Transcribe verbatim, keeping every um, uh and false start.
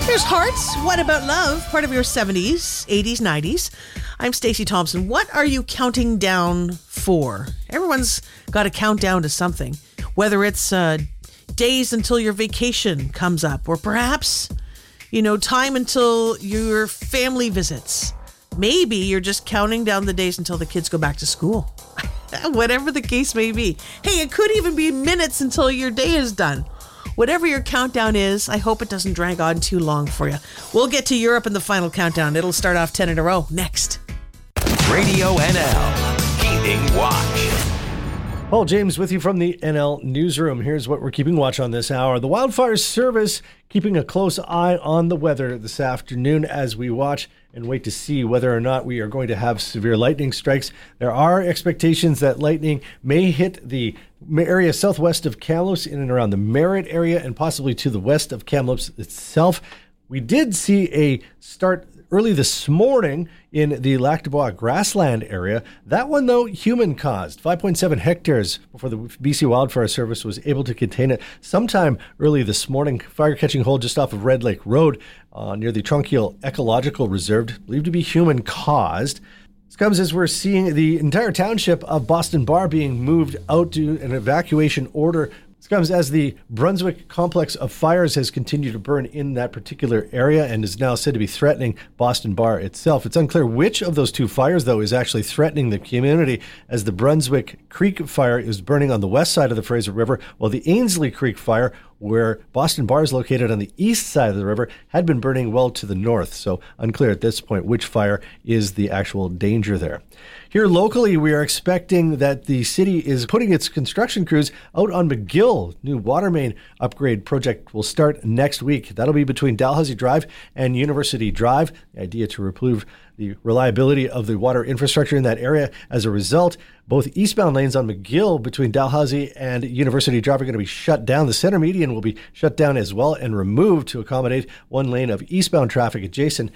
There's Hearts. What About Love? Part of your seventies, eighties, nineties. I'm Stacey Thompson. What are you counting down for? Everyone's got to count down to something. Whether it's uh, days until your vacation comes up, or perhaps, you know, time until your family visits. Maybe you're just counting down the days until the kids go back to school. Whatever the case may be. Hey, it could even be minutes until your day is done. Whatever your countdown is, I hope it doesn't drag on too long for you. We'll get to Europe in the final countdown. It'll start off ten in a row next. Radio N L, Keeping Watch. Paul James with you from the N L Newsroom. Here's what we're keeping watch on this hour. The Wildfire Service keeping a close eye on the weather this afternoon as we watch and wait to see whether or not we are going to have severe lightning strikes. There are expectations that lightning may hit the area southwest of Kamloops, in and around the Merritt area, and possibly to the west of Kamloops itself. We did see a start early this morning in the Lac du Bois grassland area. That one, though, human-caused. five point seven hectares before the B C Wildfire Service was able to contain it. Sometime early this morning, fire-catching hole just off of Red Lake Road uh, near the Trunkiel Ecological Reserve, believed to be human-caused. This comes as we're seeing the entire township of Boston Bar being moved out to an evacuation order. This comes as the Brunswick complex of fires has continued to burn in that particular area and is now said to be threatening Boston Bar itself. It's unclear which of those two fires, though, is actually threatening the community, as the Brunswick Creek fire is burning on the west side of the Fraser River, while the Ainsley Creek fire, where Boston Bar is located on the east side of the river, had been burning well to the north. So unclear at this point which fire is the actual danger there. Here locally, we are expecting that the city is putting its construction crews out on McGill. New water main upgrade project will start next week. That'll be between Dalhousie Drive and University Drive. The idea to improve the reliability of the water infrastructure in that area. As a result, both eastbound lanes on McGill between Dalhousie and University Drive are going to be shut down. The center median will be shut down as well and removed to accommodate one lane of eastbound traffic adjacent